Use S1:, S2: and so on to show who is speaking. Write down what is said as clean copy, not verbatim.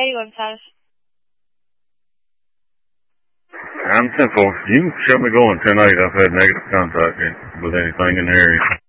S1: Gonzalez.
S2: I'm 10-4. You can shut me going tonight. I've had negative contact with anything in the area.